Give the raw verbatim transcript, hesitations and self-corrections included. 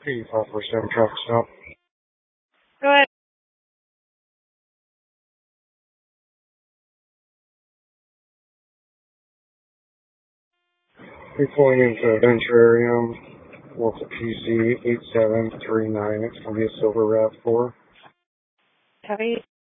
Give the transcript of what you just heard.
P five four seven traffic stop. Go ahead. Reporting into Venturarium, local P C eight seven three nine. It's going to be a silver RAV four. Copy.